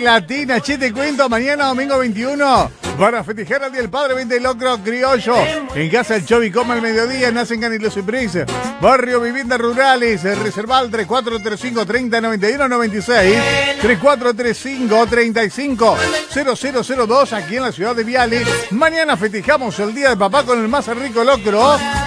gelatina. Che, te cuento, mañana domingo 21, para festejar el Día del Padre, 20 locro criollo. En casa el Chovi come al mediodía, nacen Canilos y Pris. Barrio Viviendas Rurales, reserval 3435-3091-96, 3435-350002, aquí en la ciudad de Viale. Mañana festejamos el Día del Papá con el más rico locro